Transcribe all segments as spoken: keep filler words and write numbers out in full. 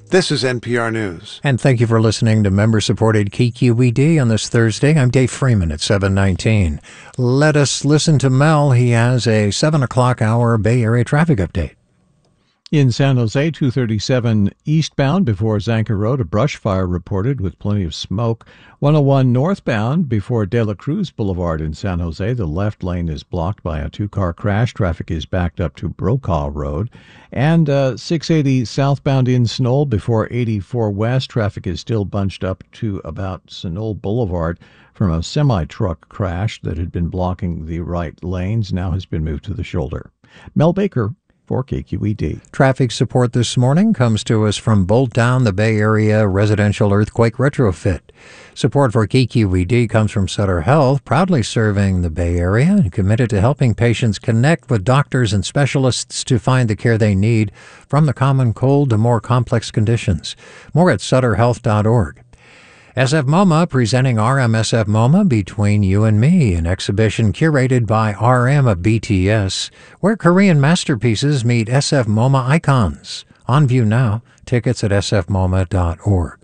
This is N P R News. And thank you for listening to member-supported K Q E D on this Thursday. I'm Dave Freeman at seven nineteen. Let us listen to Mel. He has a seven o'clock hour Bay Area traffic update. In San Jose, two thirty-seven eastbound before Zanker Road, a brush fire reported with plenty of smoke. one oh one northbound before De La Cruz Boulevard in San Jose, the left lane is blocked by a two-car crash. Traffic is backed up to Brokaw Road. And uh, six eighty southbound in Knoll before eighty-four west, traffic is still bunched up to about Knoll Boulevard from a semi-truck crash that had been blocking the right lanes, now has been moved to the shoulder. Mel Baker for K Q E D. Traffic support this morning comes to us from Bolt Down, the Bay Area residential earthquake retrofit. Support for K Q E D comes from Sutter Health, proudly serving the Bay Area and committed to helping patients connect with doctors and specialists to find the care they need, from the common cold to more complex conditions. More at sutter health dot org. S F MoMA presenting R M S F MoMA Between You and Me, an exhibition curated by R M of B T S, where Korean masterpieces meet S F MoMA icons. On view now. Tickets at s f moma dot org.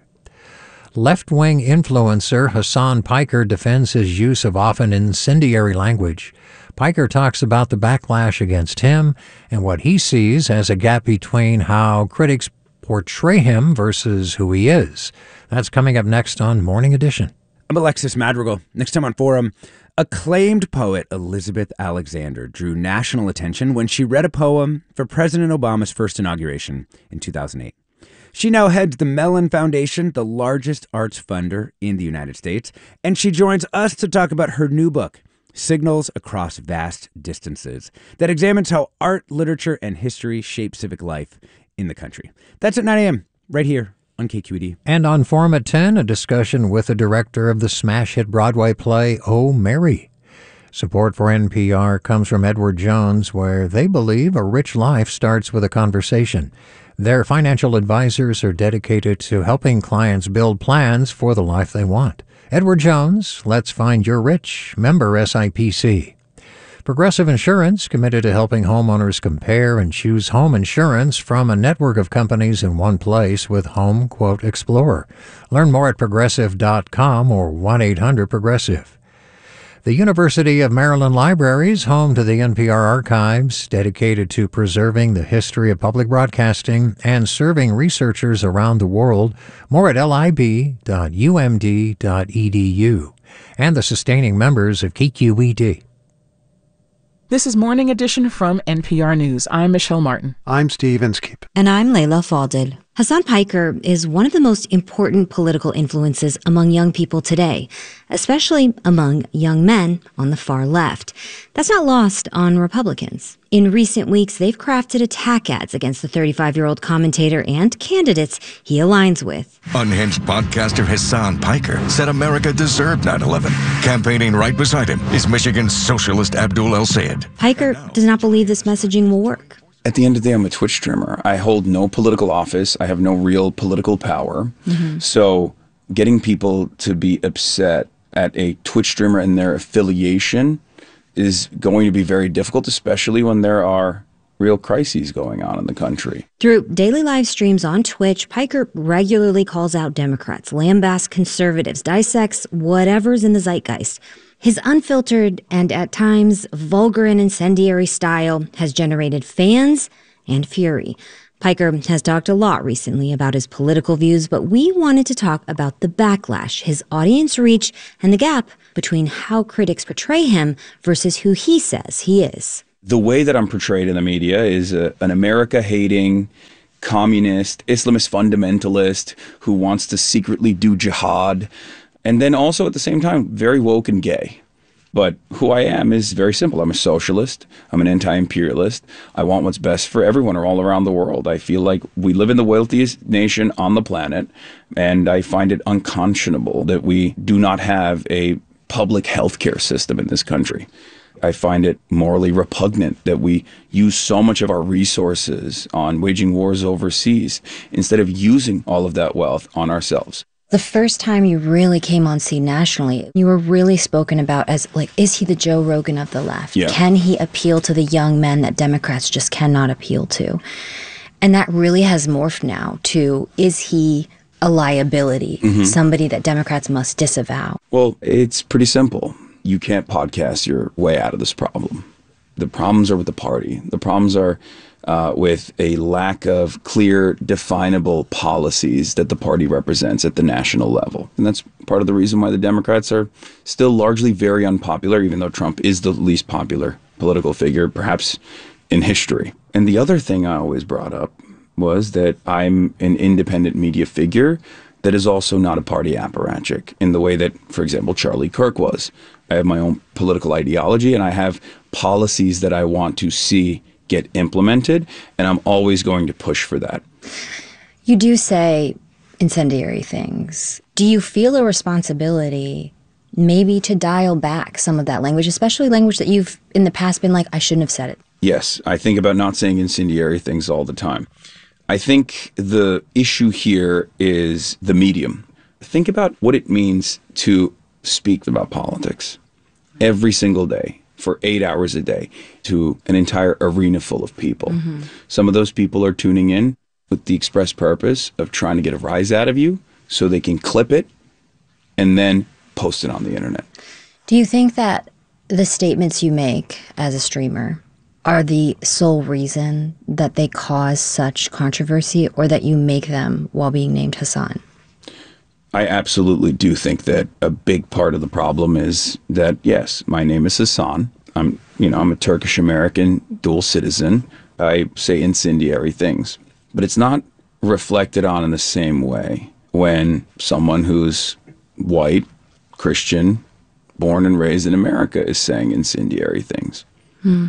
Left-wing influencer Hasan Piker defends his use of often incendiary language. Piker talks about the backlash against him and what he sees as a gap between how critics portray him versus who he is. That's coming up next on Morning Edition. I'm Alexis Madrigal. Next time on Forum, acclaimed poet Elizabeth Alexander drew national attention when she read a poem for President Obama's first inauguration in two thousand eight. She now heads the Mellon Foundation, the largest arts funder in the United States, and she joins us to talk about her new book, Signals Across Vast Distances, that examines how art, literature, and history shape civic life in the country. That's at nine a.m. right here on K Q E D. And on Forum at ten, a discussion with the director of the smash hit Broadway play, Oh, Mary. Support for N P R comes from Edward Jones, where they believe a rich life starts with a conversation. Their financial advisors are dedicated to helping clients build plans for the life they want. Edward Jones, Let's Find Your Rich, member S I P C. Progressive Insurance, committed to helping homeowners compare and choose home insurance from a network of companies in one place with Home Quote Explorer. Learn more at progressive dot com or one eight hundred progressive. The University of Maryland Libraries, home to the N P R archives, dedicated to preserving the history of public broadcasting and serving researchers around the world. More at lib dot u m d dot e d u. And the sustaining members of K Q E D. This is Morning Edition from N P R News. I'm Michelle Martin. I'm Steve Inskeep. And I'm Layla Falded. Hasan Piker is one of the most important political influences among young people today, especially among young men on the far left. That's not lost on Republicans. In recent weeks, they've crafted attack ads against the thirty-five-year-old commentator and candidates he aligns with. Unhinged podcaster Hasan Piker said America deserved nine eleven. Campaigning right beside him is Michigan's socialist Abdul El-Sayed. Piker does not believe this messaging will work. At the end of the day, I'm a Twitch streamer. I hold no political office. I have no real political power. Mm-hmm. So getting people to be upset at a Twitch streamer and their affiliation is going to be very difficult, especially when there are real crises going on in the country. Through daily live streams on Twitch, Piker regularly calls out Democrats, lambasts conservatives, dissects whatever's in the zeitgeist. His unfiltered and at times vulgar and incendiary style has generated fans and fury. Piker has talked a lot recently about his political views, but we wanted to talk about the backlash, his audience reach, and the gap between how critics portray him versus who he says he is. The way that I'm portrayed in the media is a, an America-hating, communist, Islamist fundamentalist who wants to secretly do jihad, and then also at the same time, very woke and gay. But who I am is very simple. I'm a socialist. I'm an anti-imperialist. I want what's best for everyone all around the world. I feel like we live in the wealthiest nation on the planet, and I find it unconscionable that we do not have a public healthcare system in this country. I find it morally repugnant that we use so much of our resources on waging wars overseas instead of using all of that wealth on ourselves. The first time you really came on scene nationally, you were really spoken about as, like, is he the Joe Rogan of the left? Yeah. Can he appeal to the young men that Democrats just cannot appeal to? And that really has morphed now to, is he a liability, mm-hmm. somebody that Democrats must disavow? Well, it's pretty simple. You can't podcast your way out of this problem. The problems are with the party. The problems are uh, with a lack of clear, definable policies that the party represents at the national level. And that's part of the reason why the Democrats are still largely very unpopular, even though Trump is the least popular political figure, perhaps in history. And the other thing I always brought up was that I'm an independent media figure that is also not a party apparatchik in the way that, for example, Charlie Kirk was. I have my own political ideology, and I have policies that I want to see get implemented, and I'm always going to push for that. You do say incendiary things. Do you feel a responsibility maybe to dial back some of that language, especially language that you've in the past been like, I shouldn't have said it? Yes, I think about not saying incendiary things all the time. I think the issue here is the medium. Think about what it means to speak about politics every single day for eight hours a day to an entire arena full of people. Mm-hmm. Some of those people are tuning in with the express purpose of trying to get a rise out of you so they can clip it and then post it on the internet. Do you think that the statements you make as a streamer are the sole reason that they cause such controversy, or that you make them while being named Hassan? I absolutely do think that a big part of the problem is that, yes, my name is Hassan. I'm, you know, I'm a Turkish American dual citizen. I say incendiary things, but it's not reflected on in the same way when someone who's white, Christian, born and raised in America is saying incendiary things. Hmm.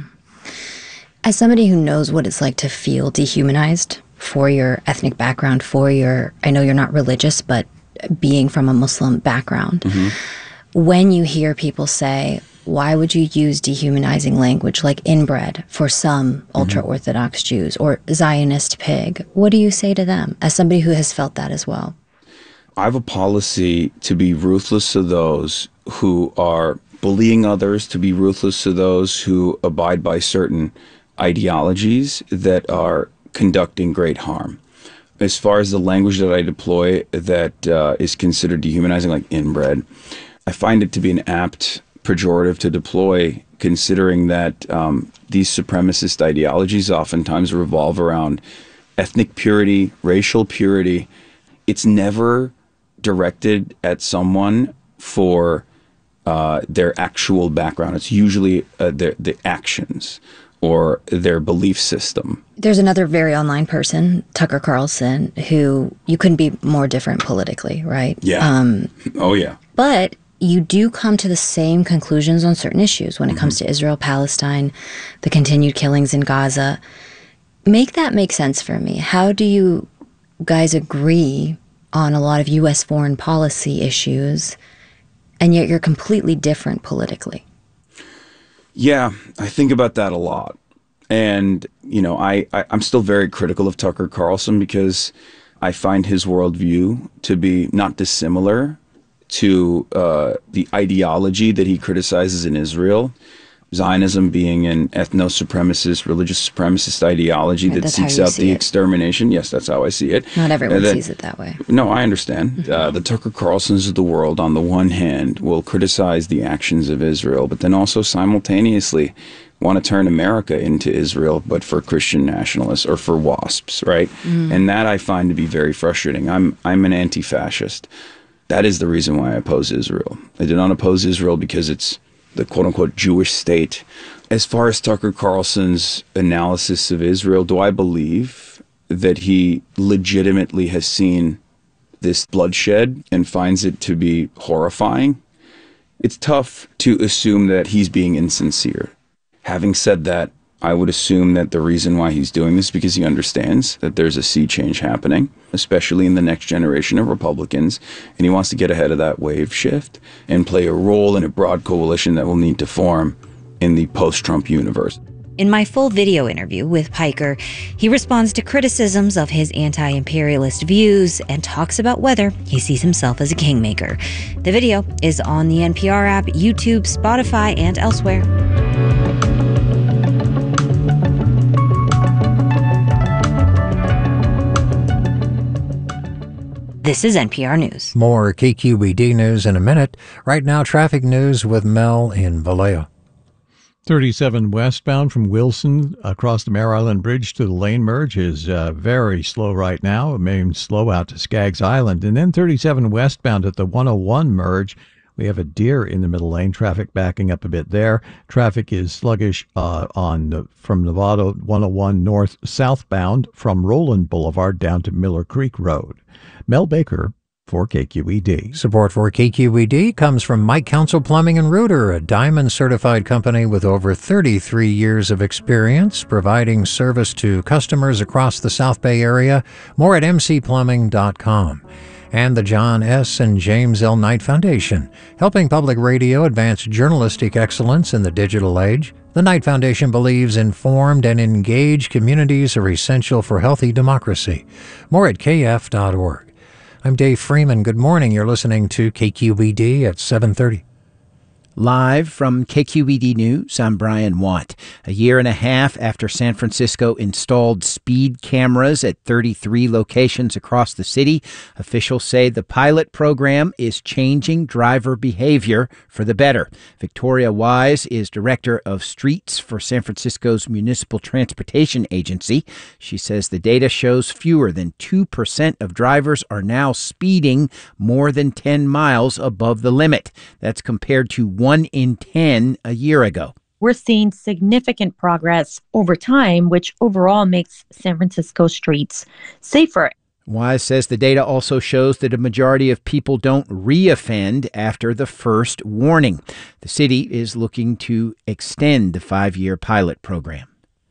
As somebody who knows what it's like to feel dehumanized for your ethnic background, for your, I know you're not religious, but being from a Muslim background, mm-hmm. when you hear people say, why would you use dehumanizing language like inbred for some mm-hmm. ultra-Orthodox Jews or Zionist pig? What do you say to them as somebody who has felt that as well? I have a policy to be ruthless to those who are bullying others, to be ruthless to those who abide by certain ideologies that are conducting great harm. As far as the language that I deploy that uh, is considered dehumanizing, like inbred, I find it to be an apt pejorative to deploy, considering that um, these supremacist ideologies oftentimes revolve around ethnic purity, racial purity. It's never directed at someone for uh, their actual background. It's usually uh, their the actions or their belief system. There's another very online person, Tucker Carlson, who you couldn't be more different politically, right? Yeah. Um, oh, yeah. But you do come to the same conclusions on certain issues when it mm-hmm. comes to Israel, Palestine, the continued killings in Gaza. Make that make sense for me. How do you guys agree on a lot of U S foreign policy issues, and yet you're completely different politically? Yeah, I think about that a lot. And, you know, I, I, I'm still very critical of Tucker Carlson because I find his worldview to be not dissimilar to uh, the ideology that he criticizes in Israel. Zionism being an ethno-supremacist, religious supremacist ideology right, that seeks out the it. extermination. Yes, that's how I see it. Not everyone that, sees it that way. No, I understand. Mm-hmm. Uh, the Tucker Carlsons of the world, on the one hand, will criticize the actions of Israel, but then also simultaneously want to turn America into Israel, but for Christian nationalists or for WASPs, right? Mm. And that I find to be very frustrating. I'm I'm an anti-fascist. That is the reason why I oppose Israel. I do not oppose Israel because it's the quote-unquote Jewish state. As far as Tucker Carlson's analysis of Israel, do I believe that he legitimately has seen this bloodshed and finds it to be horrifying? It's tough to assume that he's being insincere. Having said that, I would assume that the reason why he's doing this is because he understands that there's a sea change happening, especially in the next generation of Republicans, and he wants to get ahead of that wave shift and play a role in a broad coalition that will need to form in the post-Trump universe. In my full video interview with Piker, he responds to criticisms of his anti-imperialist views and talks about whether he sees himself as a kingmaker. The video is on the N P R app, YouTube, Spotify, and elsewhere. This is N P R News. More K Q E D news in a minute. Right now, traffic news with Mel in Vallejo. thirty-seven westbound from Wilson across the Mare Island Bridge to the lane merge is uh, very slow right now. It may slow out to Skaggs Island. And then thirty-seven westbound at the one oh one merge, we have a deer in the middle lane. Traffic backing up a bit there. Traffic is sluggish uh, on the, from Nevada one oh one north southbound from Roland Boulevard down to Miller Creek Road. Mel Baker for K Q E D. Support for K Q E D comes from Mike Council Plumbing and Rooter, a Diamond certified company with over thirty-three years of experience providing service to customers across the South Bay area. More at m c plumbing dot com. And the John S. and James L. Knight Foundation, helping public radio advance journalistic excellence in the digital age. The Knight Foundation believes informed and engaged communities are essential for healthy democracy. More at k f dot org. I'm Dave Freeman. Good morning. You're listening to K Q E D at seven thirty. Live from K Q E D News, I'm Brian Watt. A year and a half after San Francisco installed speed cameras at thirty-three locations across the city, officials say the pilot program is changing driver behavior for the better. Victoria Wise is director of Streets for San Francisco's Municipal Transportation Agency. She says the data shows fewer than two percent of drivers are now speeding more than ten miles above the limit. That's compared to one in ten a year ago. We're seeing significant progress over time, which overall makes San Francisco streets safer. Wise says the data also shows that a majority of people don't reoffend after the first warning. The city is looking to extend the five-year pilot program.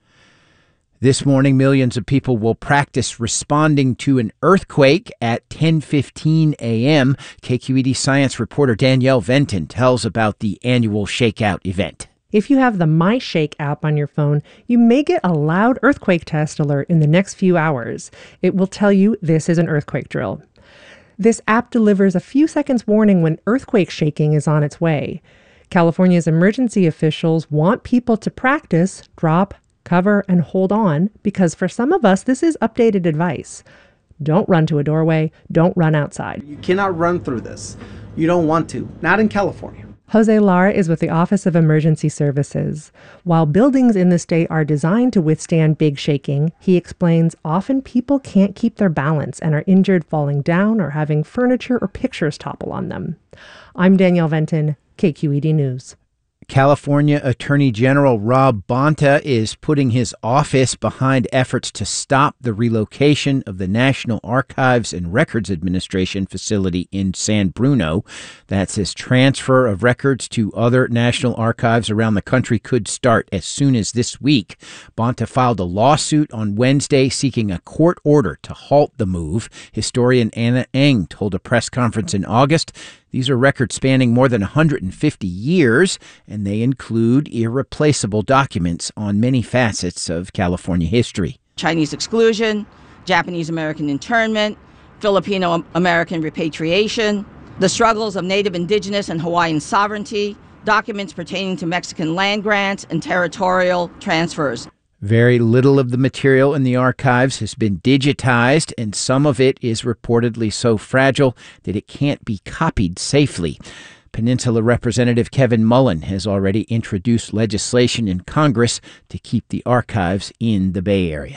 This morning, millions of people will practice responding to an earthquake at ten fifteen a.m. K Q E D science reporter Danielle Venton tells about the annual Shakeout event. If you have the MyShake app on your phone, you may get a loud earthquake test alert in the next few hours. It will tell you this is an earthquake drill. This app delivers a few seconds warning when earthquake shaking is on its way. California's emergency officials want people to practice, drop, cover, and hold on, because for some of us, this is updated advice. Don't run to a doorway. Don't run outside. You cannot run through this. You don't want to. Not in California. Jose Lara is with the Office of Emergency Services. While buildings in the state are designed to withstand big shaking, he explains often people can't keep their balance and are injured falling down or having furniture or pictures topple on them. I'm Danielle Venton, K Q E D News. California Attorney General Rob Bonta is putting his office behind efforts to stop the relocation of the National Archives and Records Administration facility in San Bruno. That's his transfer of records to other national archives around the country could start as soon as this week. Bonta filed a lawsuit on Wednesday seeking a court order to halt the move. Historian Anna Eng told a press conference in August these are records spanning more than one hundred fifty years, and they include irreplaceable documents on many facets of California history. Chinese exclusion, Japanese American internment, Filipino American repatriation, the struggles of Native, Indigenous, and Hawaiian sovereignty, documents pertaining to Mexican land grants and territorial transfers. Very little of the material in the archives has been digitized, and some of it is reportedly so fragile that it can't be copied safely. Peninsula Representative Kevin Mullen has already introduced legislation in Congress to keep the archives in the Bay Area.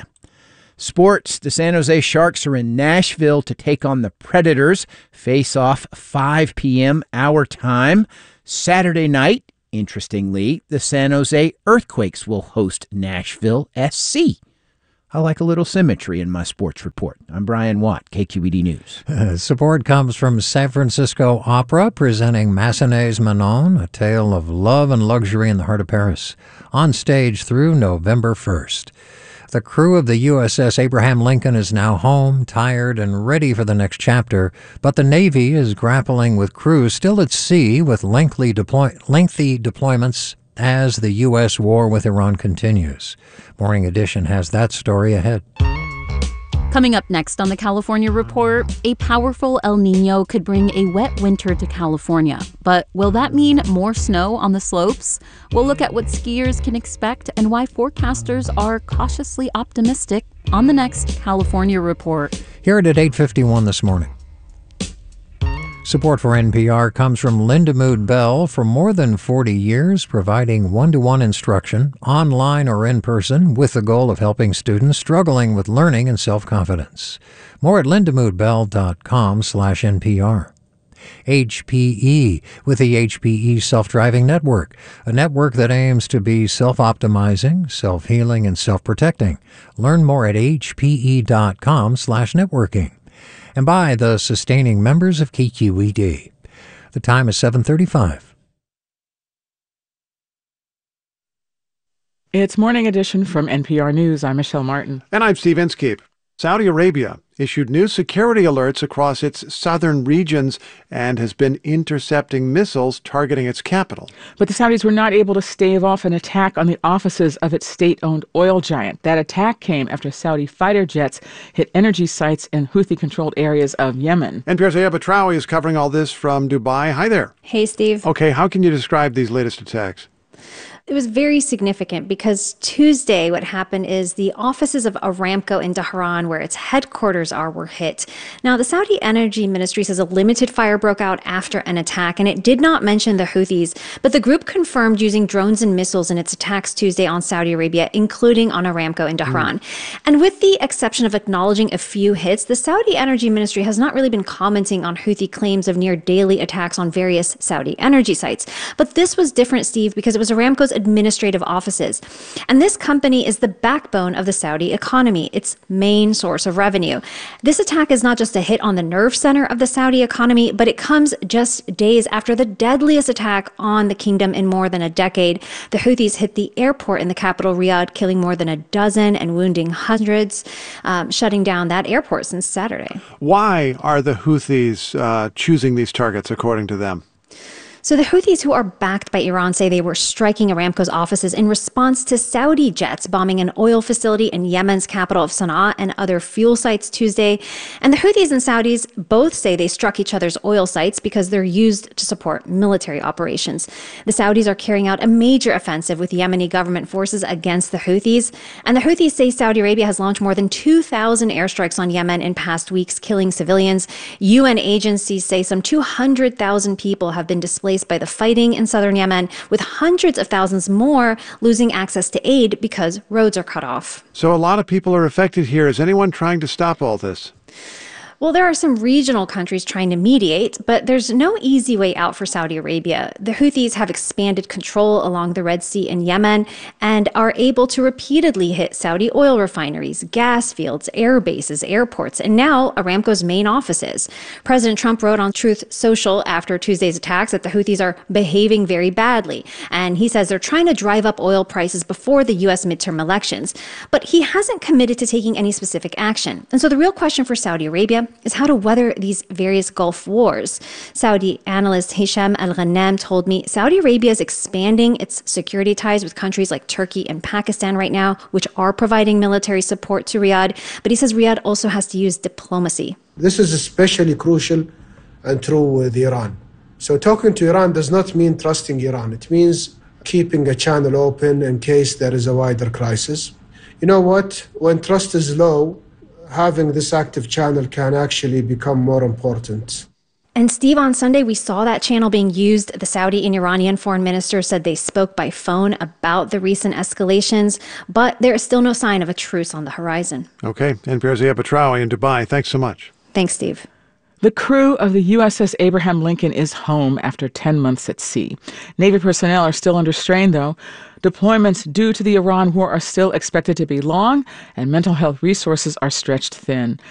Sports. The San Jose Sharks are in Nashville to take on the Predators. Face off five p.m. our time. Saturday night, interestingly, the San Jose Earthquakes will host Nashville S C. I like a little symmetry in my sports report. I'm Brian Watt, K Q E D News. Uh, support comes from San Francisco Opera, presenting Massenet's Manon, a tale of love and luxury in the heart of Paris, on stage through November first. The crew of the U S S Abraham Lincoln is now home, tired, and ready for the next chapter, but the Navy is grappling with crews still at sea with lengthy, deploy- lengthy deployments as the U S war with Iran continues. Morning Edition has that story ahead. Coming up next on the California Report, a powerful El Nino could bring a wet winter to California. But will that mean more snow on the slopes? We'll look at what skiers can expect and why forecasters are cautiously optimistic on the next California Report. Here at eight fifty-one this morning. Support for N P R comes from Lindamood Bell. For more than forty years, providing one-to-one instruction, online or in person, with the goal of helping students struggling with learning and self-confidence. More at lindamoodbell.com slash NPR. H P E with the H P E Self-Driving Network, a network that aims to be self-optimizing, self-healing, and self-protecting. Learn more at hpe.com slash networking. And by the sustaining members of K Q E D. The time is seven thirty-five. It's Morning Edition from N P R News. I'm Michelle Martin. And I'm Steve Inskeep. Saudi Arabia issued new security alerts across its southern regions and has been intercepting missiles targeting its capital. But the Saudis were not able to stave off an attack on the offices of its state-owned oil giant. That attack came after Saudi fighter jets hit energy sites in Houthi-controlled areas of Yemen. N P R's Aya Batrawi is covering all this from Dubai. Hi there. Hey, Steve. Okay, how can you describe these latest attacks? It was very significant because Tuesday what happened is the offices of Aramco in Tehran, where its headquarters are, were hit. Now, the Saudi Energy Ministry says a limited fire broke out after an attack, and it did not mention the Houthis, but the group confirmed using drones and missiles in its attacks Tuesday on Saudi Arabia, including on Aramco in Tehran. Mm. And with the exception of acknowledging a few hits, the Saudi Energy Ministry has not really been commenting on Houthi claims of near daily attacks on various Saudi energy sites. But this was different, Steve, because it was Aramco's administrative offices. And this company is the backbone of the Saudi economy, its main source of revenue. This attack is not just a hit on the nerve center of the Saudi economy, but it comes just days after the deadliest attack on the kingdom in more than a decade. The Houthis hit the airport in the capital, Riyadh, killing more than a dozen and wounding hundreds, um, shutting down that airport since Saturday. Why are the Houthis uh, choosing these targets, according to them? So the Houthis, who are backed by Iran, say they were striking Aramco's offices in response to Saudi jets bombing an oil facility in Yemen's capital of Sana'a and other fuel sites Tuesday. And the Houthis and Saudis both say they struck each other's oil sites because they're used to support military operations. The Saudis are carrying out a major offensive with Yemeni government forces against the Houthis. And the Houthis say Saudi Arabia has launched more than two thousand airstrikes on Yemen in past weeks, killing civilians. U N agencies say some two hundred thousand people have been displaced by the fighting in southern Yemen, with hundreds of thousands more losing access to aid because roads are cut off. So a lot of people are affected here. Is anyone trying to stop all this? Well, there are some regional countries trying to mediate, but there's no easy way out for Saudi Arabia. The Houthis have expanded control along the Red Sea in Yemen and are able to repeatedly hit Saudi oil refineries, gas fields, air bases, airports, and now Aramco's main offices. President Trump wrote on Truth Social after Tuesday's attacks that the Houthis are behaving very badly, and he says they're trying to drive up oil prices before the U S midterm elections. But he hasn't committed to taking any specific action. And so the real question for Saudi Arabia is how to weather these various Gulf wars. Saudi analyst Hisham Al-Ghannam told me Saudi Arabia is expanding its security ties with countries like Turkey and Pakistan right now, which are providing military support to Riyadh. But he says Riyadh also has to use diplomacy. This is especially crucial and true with Iran. So talking to Iran does not mean trusting Iran. It means keeping a channel open in case there is a wider crisis. You know what? When trust is low, having this active channel can actually become more important. And Steve, on Sunday, we saw that channel being used. The Saudi and Iranian foreign ministers said they spoke by phone about the recent escalations, but there is still no sign of a truce on the horizon. Okay, N P R's Aya Batrawi in Dubai. Thanks so much. Thanks, Steve. The crew of the U S S Abraham Lincoln is home after ten months at sea. Navy personnel are still under strain, though. Deployments due to the Iran war are still expected to be long, and mental health resources are stretched thin.